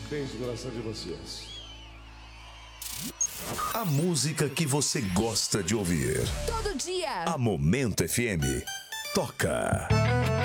Beijo no coração de vocês. A música que você gosta de ouvir. Todo dia. A Momento FM toca.